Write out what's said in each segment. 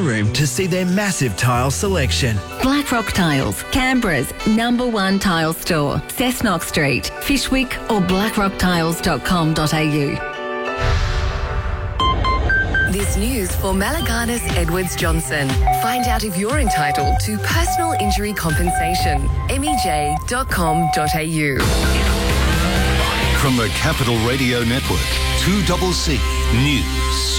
showroom to see their massive tile selection. Blackrock Tiles, Canberra's #1 tile store. Cessnock Street, Fishwick or blackrocktiles.com.au. This news for Malaganas Edwards Johnson. Find out if you're entitled to personal injury compensation. MEJ.com.au. From the Capital Radio Network, 2CC News.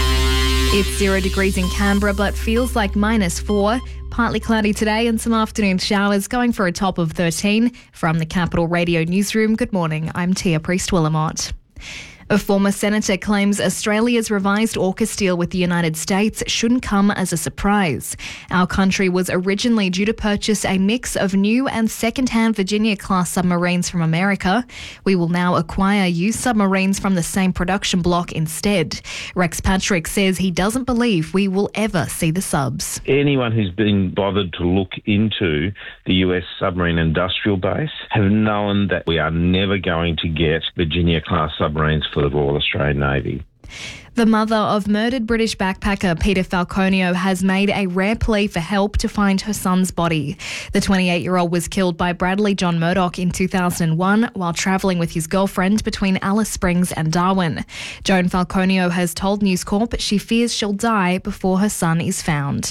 It's 0 degrees in Canberra, but feels like -4. Partly cloudy today and some afternoon showers, going for a top of 13. From the Capital Radio Newsroom, good morning. I'm Tia Priest-Willamott. A former senator claims Australia's revised AUKUS deal with the United States shouldn't come as a surprise. Our country was originally due to purchase a mix of new and second-hand Virginia-class submarines from America. We will now acquire used submarines from the same production block instead. Rex Patrick says he doesn't believe we will ever see the subs. Anyone who's been bothered to look into the US submarine industrial base have known that we are never going to get Virginia-class submarines for the Royal Australian Navy. The mother of murdered British backpacker Peter Falconio has made a rare plea for help to find her son's body. The 28-year-old was killed by Bradley John Murdoch in 2001 while travelling with his girlfriend between Alice Springs and Darwin. Joan Falconio has told News Corp she fears she'll die before her son is found.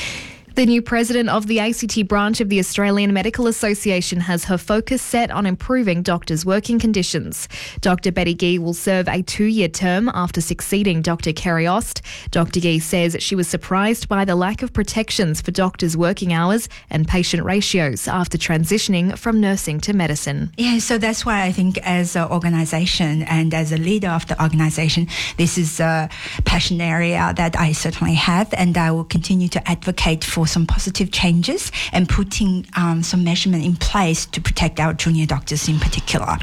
The new president of the ACT branch of the Australian Medical Association has her focus set on improving doctors' working conditions. Dr Betty Gee will serve a 2-year term after succeeding Dr Kerry Ost. Dr Gee says she was surprised by the lack of protections for doctors' working hours and patient ratios after transitioning from nursing to medicine. Yeah, so that's why I think as an organisation and as a leader of the organisation, this is a passion area that I certainly have, and I will continue to advocate for some positive changes and putting some measurement in place to protect our junior doctors in particular.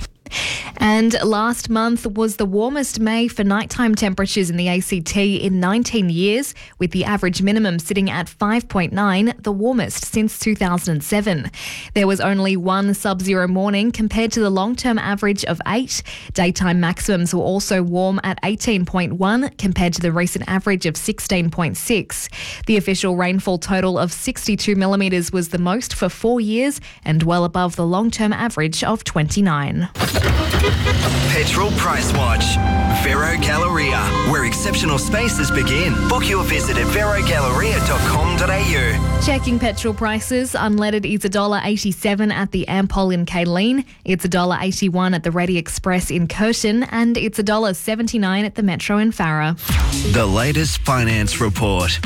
And last month was the warmest May for nighttime temperatures in the ACT in 19 years, with the average minimum sitting at 5.9, the warmest since 2007. There was only one sub-zero morning compared to the long-term average of 8. Daytime maximums were also warm at 18.1 compared to the recent average of 16.6. The official rainfall total of 62 millimetres was the most for 4 years and well above the long-term average of 29. Petrol Price Watch. Vero Galleria, where exceptional spaces begin. Book your visit at verogalleria.com.au. Checking petrol prices, unleaded is $1.87 at the Ampol in Kaylene. It's $1.81 at the Ready Express in Curtin, and it's $1.79 at the Metro in Farrer. The latest finance report.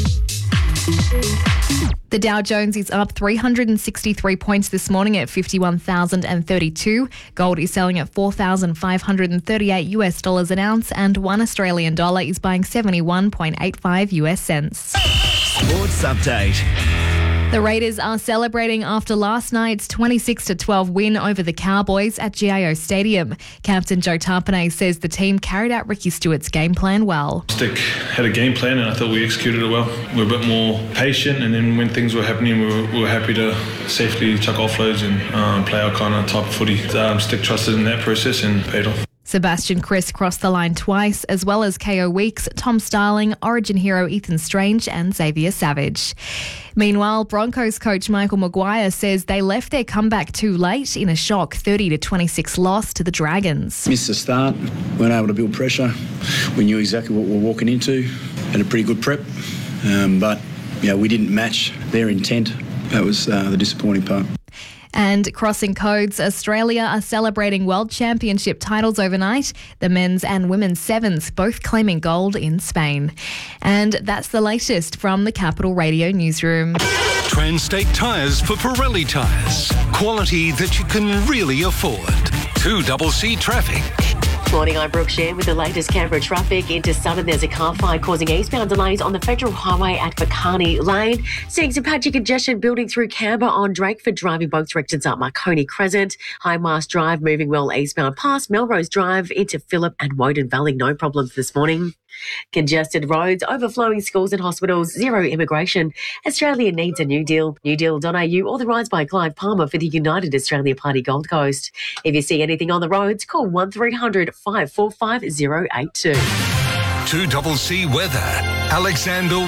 The Dow Jones is up 363 points this morning at 51,032. Gold is selling at $4,538 an ounce, and $1 Australian dollar is buying 71.85 US cents. Sports update. The Raiders are celebrating after last night's 26-12 win over the Cowboys at GIO Stadium. Captain Joe Tarpanay says the team carried out Ricky Stewart's game plan well. Stick had a game plan and I thought we executed it well. We were a bit more patient, and then when things were happening we were happy to safely chuck offloads and play our kind of type of footy. Stick trusted in that process and paid off. Sebastian Kris crossed the line twice, as well as KO Weeks, Tom Starling, Origin hero Ethan Strange and Xavier Savage. Meanwhile, Broncos coach Michael Maguire says they left their comeback too late in a shock 30-26 loss to the Dragons. Missed the start, weren't able to build pressure. We knew exactly what we were walking into, had a pretty good prep, but we didn't match their intent. That was the disappointing part. And crossing codes, Australia are celebrating World Championship titles overnight. The men's and women's sevens both claiming gold in Spain. And that's the latest from the Capital Radio Newsroom. Transtate Tyres for Pirelli tyres. Quality that you can really afford. 2CC Traffic. Morning, I'm Brooke Share with the latest Canberra traffic. Into Southern, there's a car fire causing eastbound delays on the Federal Highway at Bacani Lane. Seeing some patchy congestion building through Canberra on Drakeford, driving both directions up Marconi Crescent. High Mast Drive moving well eastbound past Melrose Drive into Phillip and Woden Valley. No problems this morning. Congested roads, overflowing schools and hospitals, zero immigration. Australia needs a new deal. Newdeal.au authorised by Clive Palmer for the United Australia Party Gold Coast. If you see anything on the roads, call 1300 545 082. 2CC Weather. Alexander